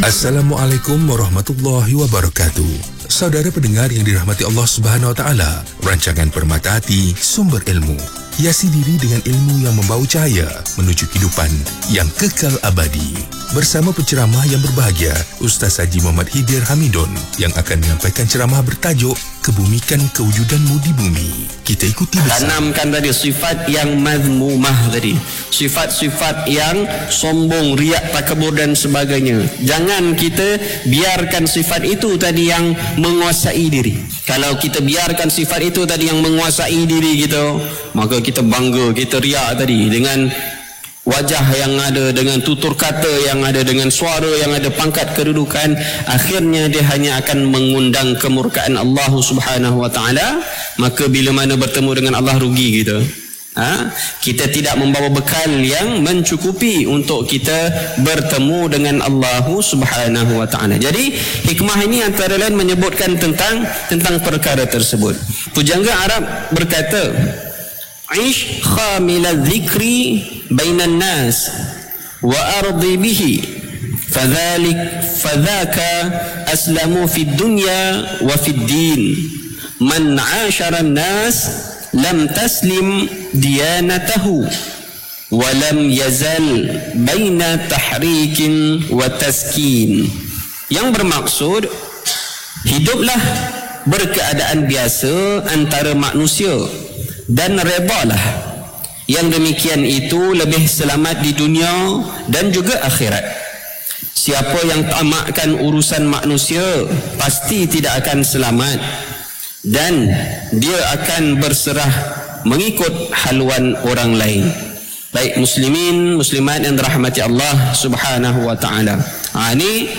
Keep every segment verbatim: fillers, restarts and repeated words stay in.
Assalamualaikum warahmatullahi wabarakatuh. Saudara pendengar yang dirahmati Allah Subhanahu wa taala, rancangan Permata Hati, sumber ilmu. Hiasi diri dengan ilmu yang membawa cahaya menuju kehidupan yang kekal abadi. Bersama penceramah yang berbahagia, Ustaz Haji Muhammad Hidir Hamidun, yang akan menyampaikan ceramah bertajuk Kebumikan Kewujudanmu di Bumi. Kita ikuti bersama. Tanamkan tadi sifat yang mazmumah tadi. Sifat-sifat yang sombong, riak, takabur dan sebagainya. Jangan kita biarkan sifat itu tadi yang menguasai diri. Kalau kita biarkan sifat itu tadi yang menguasai diri kita, maka kita bangga, kita riak tadi dengan wajah yang ada, dengan tutur kata yang ada, dengan suara yang ada, pangkat kedudukan. Akhirnya dia hanya akan mengundang kemurkaan Allah Subhanahu wa taala. Maka bila mana bertemu dengan Allah, rugi kita. Ha? Kita tidak membawa bekal yang mencukupi untuk kita bertemu dengan Allah Subhanahu wa taala. Jadi hikmah ini antara lain menyebutkan tentang tentang perkara tersebut. Pujangga Arab berkata, "Aish khamila dzikri bainan nas wa ardi bihi fadhalik fadhaka aslamu fid dunya wa fid din man 'ashara an-nas lam taslim diyanatahu wa lam yazal baina tahrikin wa taskin." Yang bermaksud, hiduplah berkeadaan biasa antara manusia dan redalah. Yang demikian itu lebih selamat di dunia dan juga akhirat. Siapa yang tamakkan urusan manusia pasti tidak akan selamat, dan dia akan berserah mengikut haluan orang lain. Baik muslimin, muslimat yang dirahmati Allah Subhanahu wa taala. Ha, ini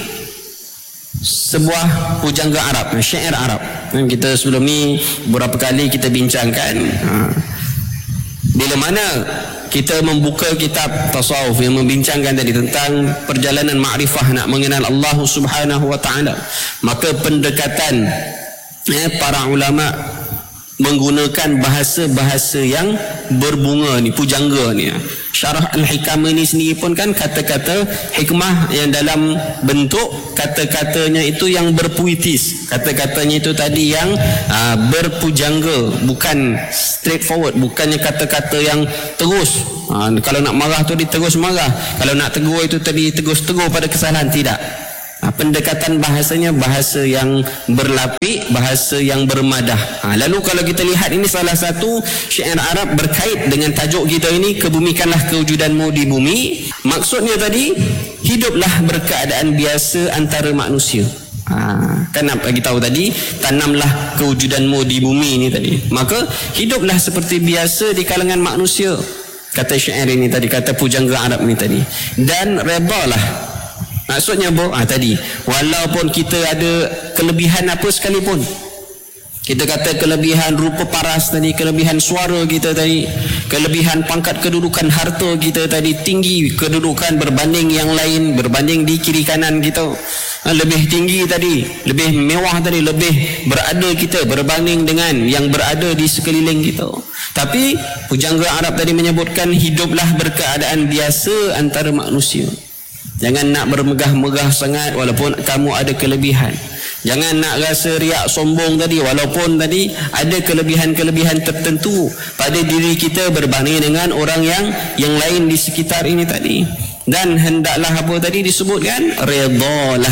sebuah pujangga Arab, syair Arab. Kita sebelum ni beberapa kali kita bincangkan. Ha, bila mana kita membuka kitab tasawuf yang membincangkan tadi tentang perjalanan makrifah nak mengenal Allah Subhanahu wa taala, maka pendekatan eh, para ulama menggunakan bahasa-bahasa yang berbunga ni, pujangga ni. Syarah Al-Hikam ini sendiri pun kan kata-kata hikmah yang dalam bentuk kata-katanya itu yang berpuitis. Kata-katanya itu tadi yang uh, berpujangga, bukan straightforward, bukannya kata-kata yang terus. Uh, kalau nak marah tu dia terus marah. Kalau nak tegur itu tadi terus tegur pada kesalahan, tidak. Ha, pendekatan bahasanya bahasa yang berlapik, bahasa yang bermadah. Ha, lalu kalau kita lihat ini salah satu syair Arab berkait dengan tajuk kita ini, kebumikanlah kewujudanmu di bumi. Maksudnya tadi, hiduplah berkeadaan biasa antara manusia. Ha, kan nak bagi tahu tadi, tanamlah kewujudanmu di bumi ini tadi. Maka hiduplah seperti biasa di kalangan manusia. Kata syair ini tadi, kata pujangga Arab ini tadi. Dan redalah. Maksudnya apa? Ah, tadi, walaupun kita ada kelebihan apa sekalipun, kita kata kelebihan rupa paras tadi, kelebihan suara kita tadi, kelebihan pangkat kedudukan harta kita tadi, tinggi kedudukan berbanding yang lain, berbanding di kiri kanan kita, lebih tinggi tadi, lebih mewah tadi, lebih berada kita berbanding dengan yang berada di sekeliling kita. Tapi pujangga Arab tadi menyebutkan, hiduplah berkeadaan biasa antara manusia. Jangan nak bermegah-megah sangat walaupun kamu ada kelebihan. Jangan nak rasa riak sombong tadi walaupun tadi ada kelebihan-kelebihan tertentu pada diri kita berbanding dengan orang yang yang lain di sekitar ini tadi. Dan hendaklah apa tadi disebutkan? Redalah.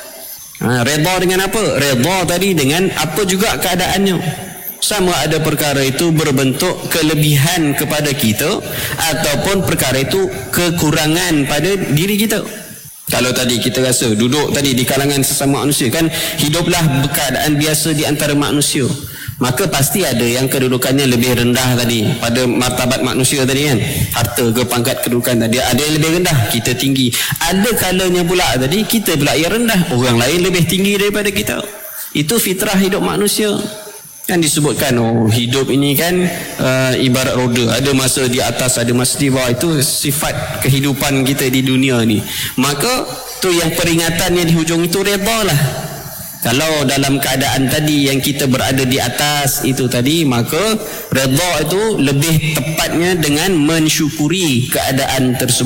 Ha, reda dengan apa? Reda tadi dengan apa juga keadaannya. Sama ada perkara itu berbentuk kelebihan kepada kita ataupun perkara itu kekurangan pada diri kita. Kalau tadi kita rasa duduk tadi di kalangan sesama manusia, kan hiduplah berkeadaan biasa di antara manusia, maka pasti ada yang kedudukannya lebih rendah tadi pada martabat manusia tadi kan, harta ke pangkat kedudukan tadi, ada yang lebih rendah, kita tinggi. Ada kalanya pula tadi kita pula yang rendah, orang lain lebih tinggi daripada kita. Itu fitrah hidup manusia. Kan disebutkan, oh hidup ini kan uh, ibarat roda, ada masa di atas, ada masa di bawah. Itu sifat kehidupan kita di dunia ni. Maka tu yang peringatannya di hujung itu, redalah. Kalau dalam keadaan tadi yang kita berada di atas itu tadi, maka reda itu lebih tepatnya dengan mensyukuri keadaan tersebut.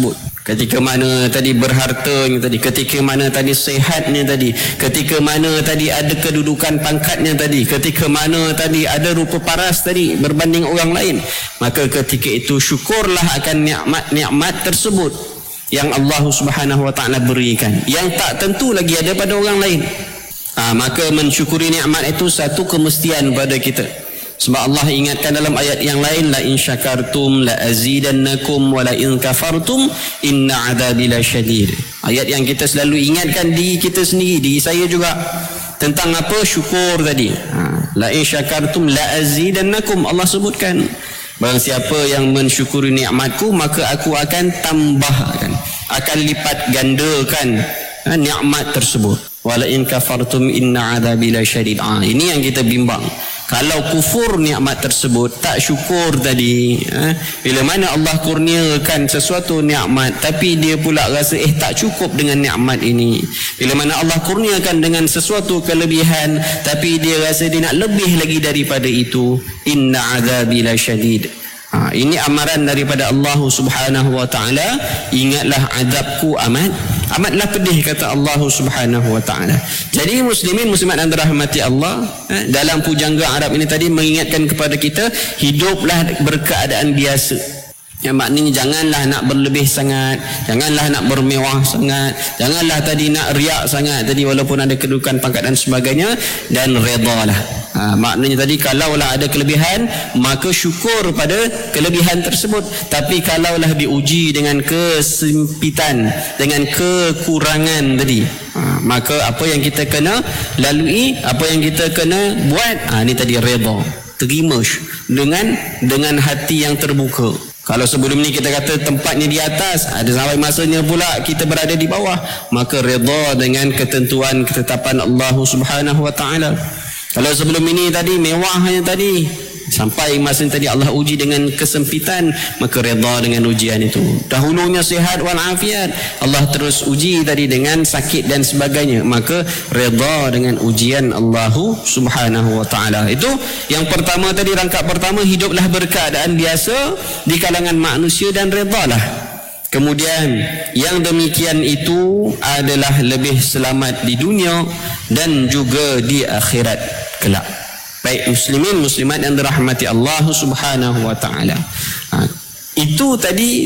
ketika mana tadi berhartanya tadi, ketika mana tadi sehatnya tadi, ketika mana tadi ada kedudukan pangkatnya tadi, ketika mana tadi ada rupa paras tadi berbanding orang lain, maka ketika itu syukurlah akan nikmat-nikmat tersebut yang Allah Subhanahu wa taala berikan, yang tak tentu lagi ada pada orang lain. Ha, maka mensyukuri nikmat itu satu kemestian pada kita. Sebab Allah ingatkan dalam ayat yang lain, la in syakartum la azidannakum wa la in kafartum inna adzabi lasyadid. Ayat yang kita selalu ingatkan diri kita sendiri, diri saya juga, tentang apa? Syukur tadi. Ha, la in syakartum la azidannakum, Allah sebutkan barang siapa yang mensyukuri nikmatku maka aku akan tambahkan, akan lipat gandakan ha, nikmat tersebut. Wa la in kafartum inna adzabi lasyadid. Ah, ini yang kita bimbang. Kalau kufur nikmat tersebut, tak syukur tadi, eh, bila mana Allah kurniakan sesuatu nikmat tapi dia pula rasa eh tak cukup dengan nikmat ini, bila mana Allah kurniakan dengan sesuatu kelebihan tapi dia rasa dia nak lebih lagi daripada itu, inna azabi lasyadid. Ha, ini amaran daripada Allah Subhanahu wa taala, ingatlah azabku amat amatlah pedih, kata Allah Subhanahu wa taala. Jadi muslimin muslimat yang dirahmati Allah, eh, dalam pujangga Arab ini tadi mengingatkan kepada kita, hiduplah berkeadaan biasa. Yang maknanya janganlah nak berlebih sangat, janganlah nak bermewah sangat, janganlah tadi nak riak sangat tadi walaupun ada kedudukan pangkat dan sebagainya, dan redalah. Ha, maknanya tadi kalaulah ada kelebihan maka syukur pada kelebihan tersebut, tapi kalaulah diuji dengan kesempitan, dengan kekurangan tadi, ha, maka apa yang kita kena lalui, apa yang kita kena buat, ha, ini tadi reda, terima dengan dengan hati yang terbuka. Kalau sebelum ni kita kata tempatnya di atas, ada sampai masanya pula kita berada di bawah, maka reda dengan ketentuan ketetapan Allah Subhanahu wa taala. Kalau sebelum ini tadi mewahnya tadi, sampai masa tadi Allah uji dengan kesempitan, maka reda dengan ujian itu. Dahulunya sihat wal afiat, Allah terus uji tadi dengan sakit dan sebagainya, maka reda dengan ujian Allah Subhanahu wa taala. Itu yang pertama tadi, rangkap pertama, hiduplah berkeadaan biasa di kalangan manusia dan redalah. Kemudian yang demikian itu adalah lebih selamat di dunia dan juga di akhirat kelak. Baik muslimin muslimat yang dirahmati Allah Subhanahu wa taala. Ha, itu tadi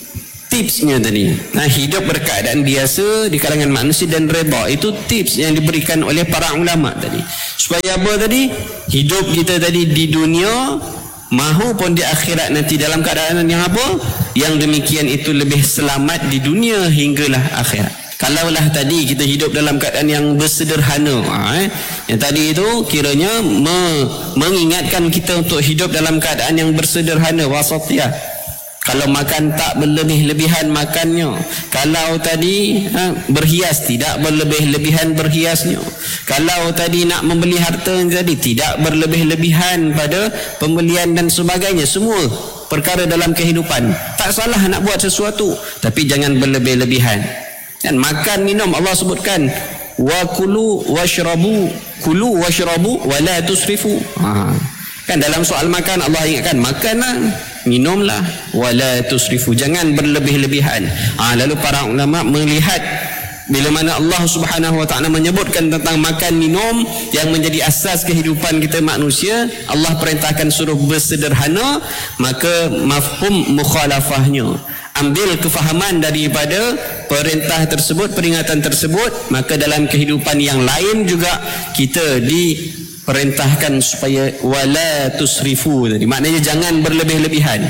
tipsnya tadi. Nah, hidup berkeadaan biasa di kalangan manusia dan redha, itu tips yang diberikan oleh para ulama tadi. Supaya apa tadi? Hidup kita tadi di dunia mahupun di akhirat nanti dalam keadaan yang apa? Yang demikian itu lebih selamat di dunia hinggalah akhirat. Kalaulah tadi kita hidup dalam keadaan yang bersederhana, ha, eh? yang tadi itu kiranya me, mengingatkan kita untuk hidup dalam keadaan yang bersederhana, wasatiyah. Kalau makan tak berlebih-lebihan makannya, kalau tadi ha, berhias tidak berlebih-lebihan berhiasnya, kalau tadi nak membeli harta tadi tidak berlebih-lebihan pada pembelian dan sebagainya. Semua perkara dalam kehidupan tak salah nak buat sesuatu, tapi jangan berlebih-lebihan. Dan makan minum Allah sebutkan, wa kulu washrabu, kulu washrabu wa la tusrifu. Ha. Kan dalam soal makan Allah ingatkan, makanlah, minumlah, wa la tusrifu, jangan berlebih-lebihan. Ha, lalu para ulama melihat bila mana Allah Subhanahu wa taala menyebutkan tentang makan minum yang menjadi asas kehidupan kita manusia, Allah perintahkan suruh bersederhana, maka mafhum mukhalafahnya, ambil kefahaman daripada perintah tersebut, peringatan tersebut, maka dalam kehidupan yang lain juga kita diperintahkan supaya wala tusrifu tadi, maknanya jangan berlebih-lebihan.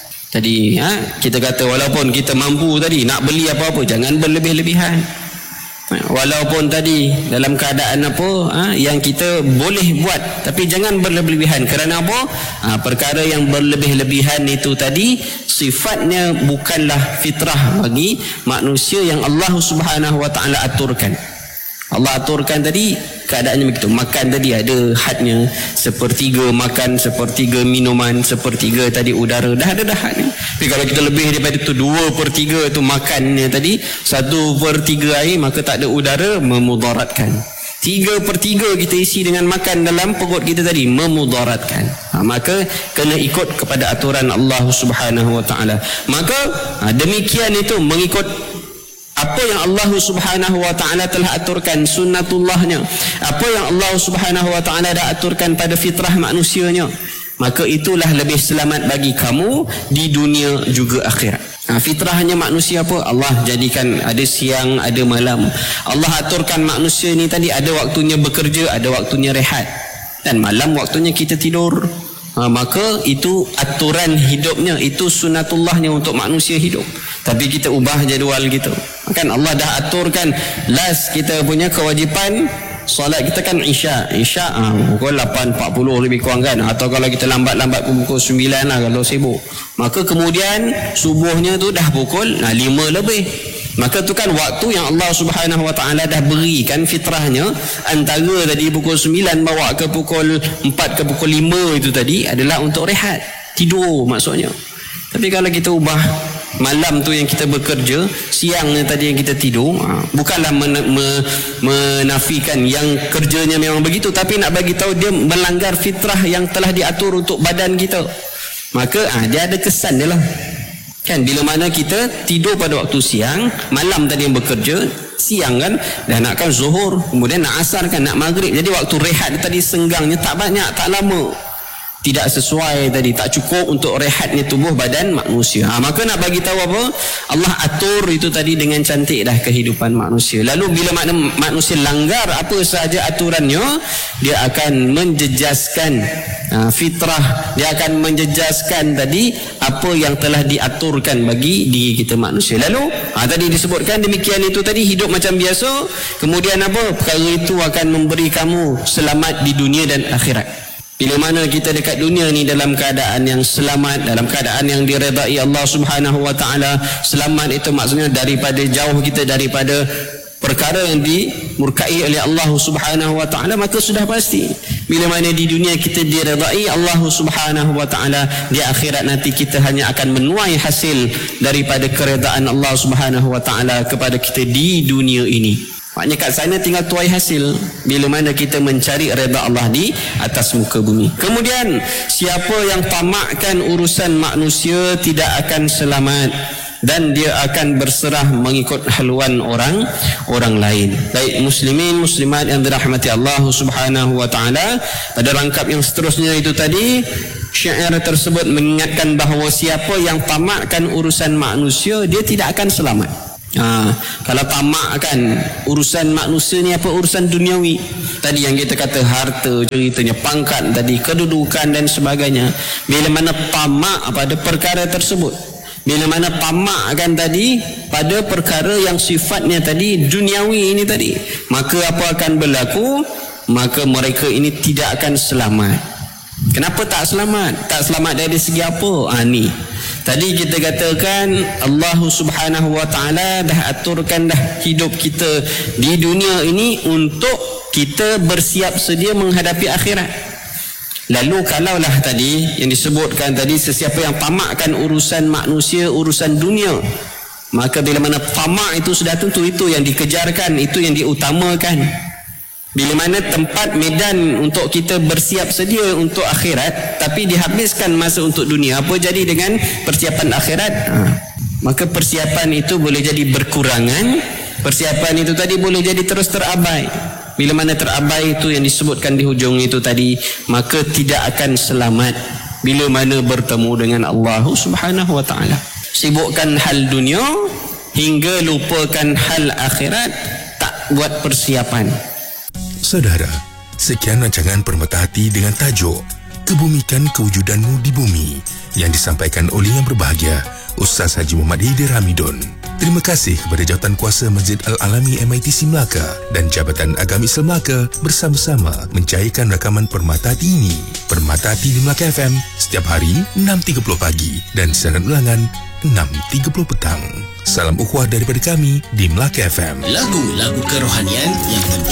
Tadi ha, kita kata walaupun kita mampu tadi nak beli apa-apa, jangan berlebih-lebihan. Walaupun tadi dalam keadaan apa ha, yang kita boleh buat, tapi jangan berlebih-lebihan. Kerana apa? Ha, perkara yang berlebih-lebihan itu tadi sifatnya bukanlah fitrah bagi manusia yang Allah Subhanahu wa taala aturkan. Allah aturkan tadi keadaannya begitu. Makan tadi ada hadnya, sepertiga makan, sepertiga minuman, sepertiga tadi udara, dah ada dah hadnya. Tapi kalau kita lebih daripada itu, dua per tiga itu makannya tadi, satu per tiga air, maka tak ada udara, memudaratkan. tiga per tiga kita isi dengan makan dalam perut kita tadi, memudaratkan. Ha, maka kena ikut kepada aturan Allah Subhanahu wa taala. Maka ha, demikian itu mengikut apa yang Allah Subhanahu wa taala telah aturkan, sunnatullahnya, apa yang Allah Subhanahu wa taala dah aturkan pada fitrah manusianya, maka itulah lebih selamat bagi kamu di dunia juga akhirat. Ha, fitrahnya manusia apa? Allah jadikan ada siang, ada malam. Allah aturkan manusia ni tadi ada waktunya bekerja, ada waktunya rehat, dan malam waktunya kita tidur. Ha, maka itu aturan hidupnya, itu sunatullahnya untuk manusia hidup. Tapi kita ubah jadual gitu. Kan Allah dah aturkan last kita punya kewajipan solat kita kan Isya. Isya ha, pukul lapan empat puluh lebih kurang kan. Atau kalau kita lambat-lambat pukul sembilan lah kalau sibuk. Maka kemudian subuhnya tu dah pukul nah, lima lebih. Maka tu kan waktu yang Allah Subhanahu wa taala dah berikan fitrahnya, antara tadi pukul sembilan bawa ke pukul empat ke pukul lima itu tadi adalah untuk rehat, tidur maksudnya. Tapi kalau kita ubah malam tu yang kita bekerja, siangnya tadi yang kita tidur, ha, bukanlah men- me- menafikan yang kerjanya memang begitu, tapi nak bagi tahu dia melanggar fitrah yang telah diatur untuk badan kita. Maka ha, dia ada kesan dia lah. Kan bila mana kita tidur pada waktu siang, malam tadi yang bekerja, siang kan dah nakkan zuhur, kemudian nak asar kan, nak maghrib. Jadi waktu rehat tadi senggangnya tak banyak, tak lama. Tidak sesuai tadi, tak cukup untuk rehatnya tubuh badan manusia. Ha, maka nak bagi tahu apa? Allah atur itu tadi dengan cantik dah kehidupan manusia. Lalu bila makna manusia langgar apa sahaja aturannya, dia akan menjejaskan ha, fitrah, dia akan menjejaskan tadi apa yang telah diaturkan bagi diri kita manusia. Lalu ha, tadi disebutkan demikian itu tadi, hidup macam biasa. Kemudian apa? Perkara itu akan memberi kamu selamat di dunia dan akhirat. Bila mana kita dekat dunia ni dalam keadaan yang selamat, dalam keadaan yang diredai Allah Subhanahu wa taala, selamat itu maksudnya daripada jauh kita daripada perkara yang dimurkai oleh Allah Subhanahu wa taala, maka sudah pasti bila mana di dunia kita diredai Allah Subhanahu wa taala, di akhirat nanti kita hanya akan menuai hasil daripada keredaan Allah Subhanahu wa taala kepada kita di dunia ini. Maknanya kat sana tinggal tuai hasil bila mana kita mencari redha Allah di atas muka bumi. Kemudian siapa yang tamakkan urusan manusia tidak akan selamat, dan dia akan berserah mengikut haluan orang orang lain. Baik muslimin muslimat yang dirahmati Allah Subhanahu wa taala, pada rangkap yang seterusnya itu tadi, syair tersebut mengingatkan bahawa siapa yang tamakkan urusan manusia, dia tidak akan selamat. Ha, kalau tamak kan urusan manusia ni apa, urusan duniawi tadi yang kita kata, harta, ceritanya pangkat tadi, kedudukan dan sebagainya. Bila mana tamak pada perkara tersebut, bila mana tamak kan tadi pada perkara yang sifatnya tadi duniawi ini tadi, maka apa akan berlaku? Maka mereka ini tidak akan selamat. Kenapa tak selamat? Tak selamat dari segi apa? Ah ni. Tadi kita katakan Allah Subhanahu wa taala dah aturkan dah hidup kita di dunia ini untuk kita bersiap sedia menghadapi akhirat. Lalu kalaulah tadi yang disebutkan tadi, sesiapa yang tamakkan urusan manusia, urusan dunia, maka bila mana tamak itu sudah tentu itu yang dikejarkan, itu yang diutamakan. Bila mana tempat medan untuk kita bersiap sedia untuk akhirat, tapi dihabiskan masa untuk dunia, apa jadi dengan persiapan akhirat? Ha. Maka persiapan itu boleh jadi berkurangan, persiapan itu tadi boleh jadi terus terabai. Bila mana terabai itu yang disebutkan di hujung itu tadi, maka tidak akan selamat bila mana bertemu dengan Allah Subhanahu wa taala. Sibukkan hal dunia hingga lupakan hal akhirat, tak buat persiapan. Saudara, sekian rancangan Permata Hati dengan tajuk Kebumikan Kewujudanmu di Bumi yang disampaikan oleh yang berbahagia Ustaz Haji Muhammad Haidir Hamidun. Terima kasih kepada Jawatankuasa Masjid Al-Alami M I T C Melaka dan Jabatan Agama Islam Melaka bersama-sama mencairkan rakaman Permata Hati ini. Permata Hati di Melaka F M setiap hari enam tiga puluh pagi dan siaran ulangan enam tiga puluh petang. Salam ukhuwah daripada kami di Melaka F M. Lagu-lagu kerohanian yang